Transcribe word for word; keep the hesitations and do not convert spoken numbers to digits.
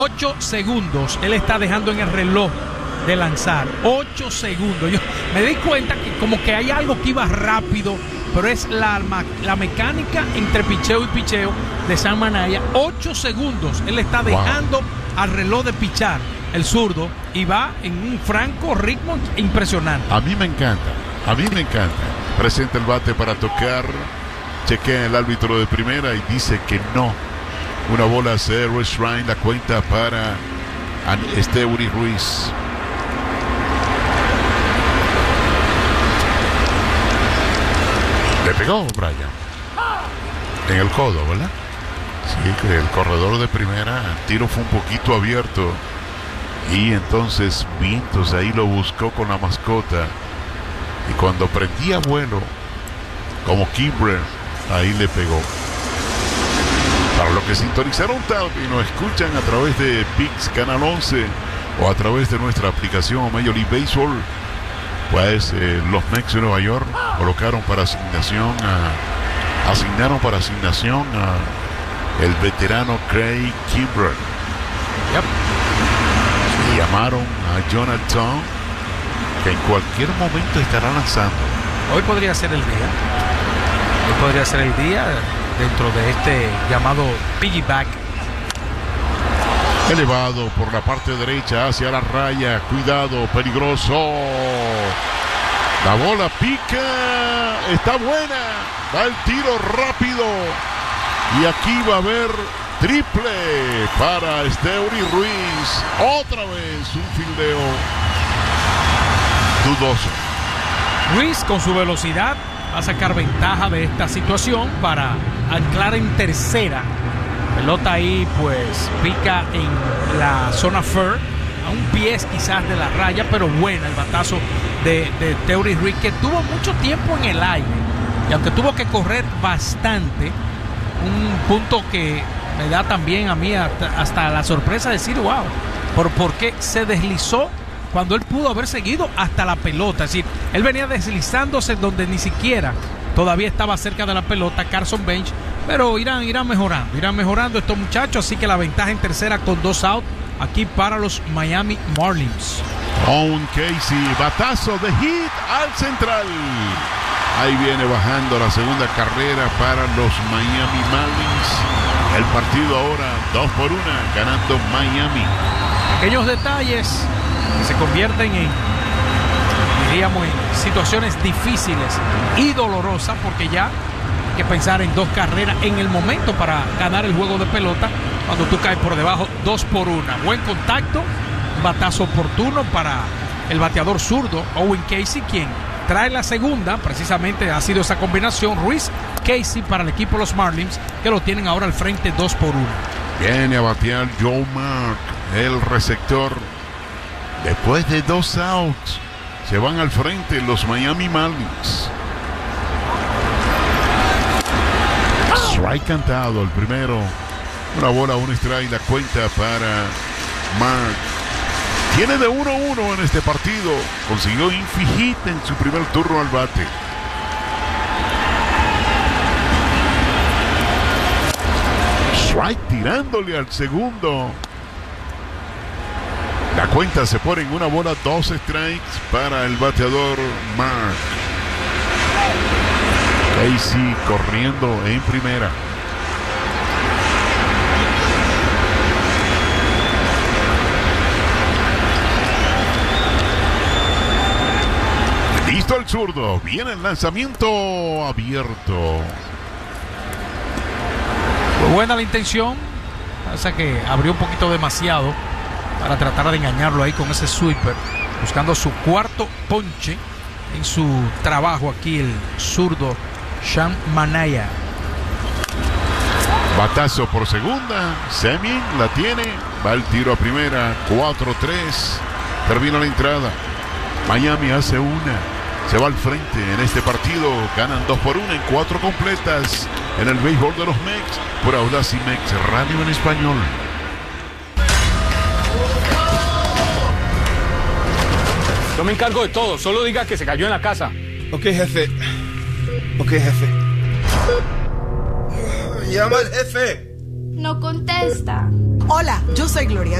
ocho segundos él está dejando en el reloj de lanzar. ocho segundos. Yo me di cuenta que como que hay algo que iba rápido, pero es la, la mecánica entre picheo y picheo de Sean Manaea. ocho segundos él está dejando wow. al reloj de pichar el zurdo y va en un franco ritmo impresionante. A mí me encanta, a mí me encanta. Presenta el bate para tocar, chequea el árbitro de primera y dice que no. Una bola cero strike, la cuenta para Esteury Ruiz. Le pegó Brian en el codo, ¿verdad? Sí, que el corredor de primera, el tiro fue un poquito abierto y entonces Vientos ahí lo buscó con la mascota y cuando prendía vuelo como Kimbrel, ahí le pegó. Para los que sintonizaron tarde y nos escuchan a través de Pix Canal once o a través de nuestra aplicación Major League Baseball, pues eh, los Mets de Nueva York colocaron para asignación a, asignaron para asignación a el veterano Craig Kimbrel. Yep. Y llamaron a Jonathan, que en cualquier momento estará lanzando. Hoy podría ser el día. Hoy podría ser el día dentro de este llamado piggyback. Elevado por la parte derecha hacia la raya. Cuidado, peligroso. La bola pica. Está buena. Va el tiro rápido. Y aquí va a haber triple para Esteury Ruiz. Otra vez un fildeo dudoso. Ruiz con su velocidad va a sacar ventaja de esta situación para anclar en tercera. Pelota ahí pues pica en la zona fair, a un pie quizás de la raya, pero buena el batazo de, de Esteury Ruiz, que tuvo mucho tiempo en el aire y aunque tuvo que correr bastante, un punto que me da también a mí hasta, hasta la sorpresa de decir wow, por, porque se deslizó cuando él pudo haber seguido hasta la pelota. Es decir, él venía deslizándose donde ni siquiera todavía estaba cerca de la pelota Carson Bench, pero irán, irán mejorando, irán mejorando estos muchachos, así que la ventaja en tercera con dos out aquí para los Miami Marlins. Owen Casey, batazo de hit al central. Ahí viene bajando la segunda carrera para los Miami Marlins. El partido ahora dos por una, ganando Miami. Pequeños detalles que se convierten en, diríamos, en situaciones difíciles y dolorosas, porque ya hay que pensar en dos carreras en el momento para ganar el juego de pelota cuando tú caes por debajo dos por una. Buen contacto, batazo oportuno para el bateador zurdo Owen Casey, quien trae la segunda. Precisamente ha sido esa combinación Ruiz Casey para el equipo de los Marlins, que lo tienen ahora al frente dos por uno. Viene a batear Joe Mark, el receptor. Después de dos outs, se van al frente los Miami Marlins. Strike cantado, el primero. Una bola, un strike, la cuenta para Mark. Tiene de uno a uno en este partido. Consiguió infligir en su primer turno al bate. Strike tirándole al segundo. La cuenta se pone en una bola, dos strikes para el bateador Mark. Casey corriendo en primera. Listo el zurdo. Viene el lanzamiento abierto. Fue buena la intención. Pasa que abrió un poquito demasiado para tratar de engañarlo ahí con ese sweeper, buscando su cuarto ponche en su trabajo aquí el zurdo Sean Manaea. Batazo por segunda, Semien la tiene, va el tiro a primera, cuatro tres, termina la entrada. Miami hace una, se va al frente en este partido, ganan dos por una en cuatro completas en el béisbol de los Mets por Audacy Mex Radio en español. Yo me encargo de todo, solo diga que se cayó en la casa. Ok, jefe. Ok, jefe. Llama al jefe. No contesta. Hola, yo soy Gloria